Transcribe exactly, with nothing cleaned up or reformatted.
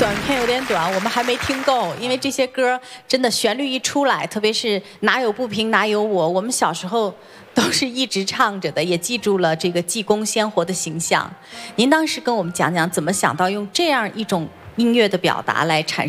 短片有点短，我们还没听够，因为这些歌真的旋律一出来，特别是哪有不平哪有我，我们小时候都是一直唱着的，也记住了这个济公鲜活的形象。您当时跟我们讲讲，怎么想到用这样一种音乐的表达来阐